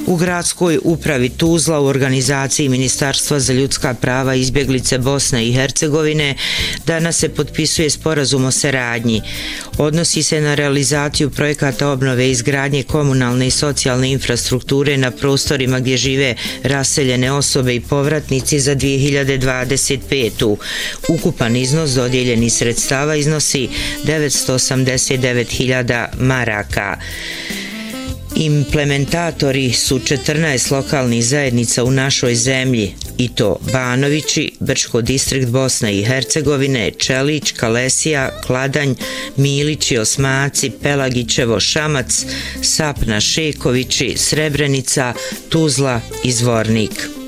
U gradskoj upravi Tuzla u organizaciji Ministarstva za ljudska prava i izbjeglice Bosne i Hercegovine danas se potpisuje sporazum o saradnji. Odnosi se na realizaciju projekata obnove i izgradnje komunalne i socijalne infrastrukture na prostorima gdje žive raseljene osobe i povratnici za 2025. Ukupan iznos dodijeljenih sredstava iznosi 989.000 maraka. Implementatori su 14 lokalnih zajednica u našoj zemlji, i to Banovići, Brčko distrikt Bosne i Hercegovine, Čelić, Kalesija, Kladanj, Milići, Osmaci, Pelagićevo, Šamac, Sapna, Šekovići, Srebrenica, Tuzla i Zvornik.